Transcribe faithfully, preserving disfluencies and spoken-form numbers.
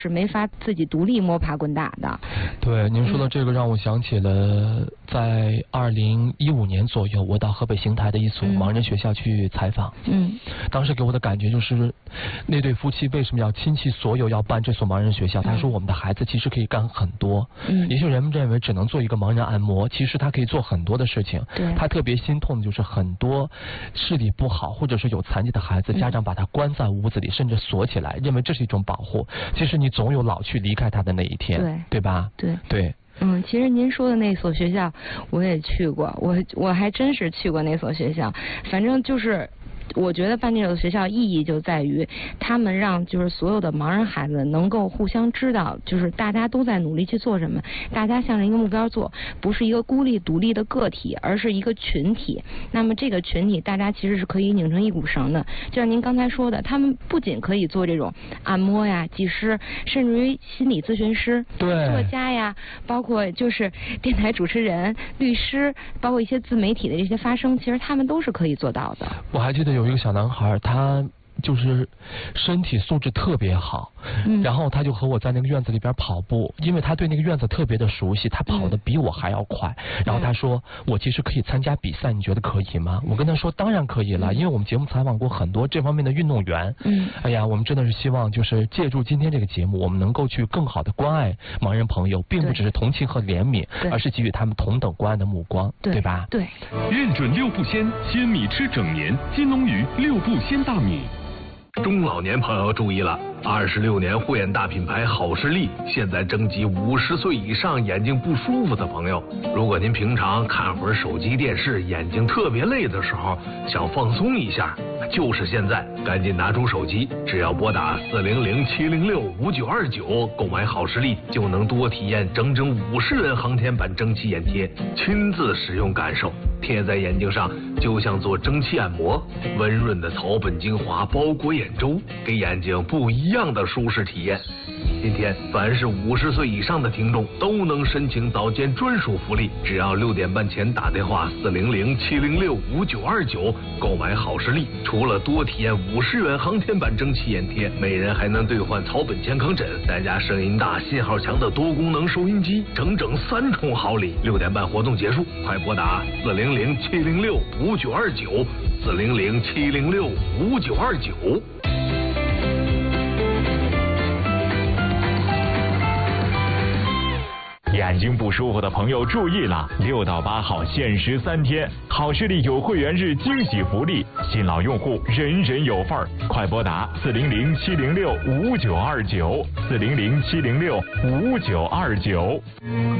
是没法自己独立摸爬滚打的。 对，您说的这个让我想起了在二零一五年左右，我到河北邢台的一所盲人学校去采访。嗯，当时给我的感觉就是，那对夫妻为什么要倾其所有要办这所盲人学校？他说我们的孩子其实可以干很多。嗯，也许人们认为只能做一个盲人按摩，其实他可以做很多的事情。对，他特别心痛的就是很多视力不好或者是有残疾的孩子，家长把他关在屋子里，甚至锁起来，认为这是一种保护。其实你总有老去离开他的那一天，对对吧？对对。 嗯，其实您说的那所学校我也去过，我我还真是去过那所学校，反正就是。我觉得办这所学校意义就在于，他们让就是所有的盲人孩子能够互相知道，就是大家都在努力去做什么，大家向着一个目标做，不是一个孤立独立的个体，而是一个群体。那么这个群体大家其实是可以拧成一股绳的。就像您刚才说的，他们不仅可以做这种按摩呀、技师，甚至于心理咨询师、作家呀，包括就是电台主持人、律师，包括一些自媒体的这些发声，其实他们都是可以做到的。 我还记得有有一个小男孩，他就是身体素质特别好，嗯、然后他就和我在那个院子里边跑步，因为他对那个院子特别的熟悉，他跑得比我还要快。嗯、然后他说：“我其实可以参加比赛，你觉得可以吗？”我跟他说：“当然可以了，因为我们节目采访过很多这方面的运动员。嗯，哎呀，我们真的是希望就是借助今天这个节目，我们能够去更好的关爱盲人朋友，并不只是同情和怜悯，而是给予他们同等关爱的目光，对, 对吧？ 对。 认准六步鲜，鲜米吃整年，金龙鱼六步鲜大米。 中老年朋友注意了，二十六年护眼大品牌好视力现在征集五十岁以上眼睛不舒服的朋友。如果您平常看会儿手机电视，眼睛特别累的时候，想放松一下，就是现在，赶紧拿出手机，只要拨打四零零七零六五九二九购买好视力，就能多体验整整五十元航天版蒸汽眼贴，亲自使用感受，贴在眼睛上就像做蒸汽按摩，温润的草本精华包裹眼周，给眼睛不一样的舒适体验。今天凡是五十岁以上的听众都能申请早间专属福利，只要六点半前打电话四零零七零六五九二九购买好视力，除了多体验五十元航天版蒸汽眼贴，每人还能兑换草本健康枕，再加声音大、信号强的多功能收音机，整整三重好礼。六点半活动结束，快拨打四零零七零六五九二九四零零七零六五九二九。 眼睛不舒服的朋友注意了，六到八号限时三天，好视力有会员日惊喜福利，新老用户人人有份儿，快拨打四零零七零六五九二九四零零七零六五九二九。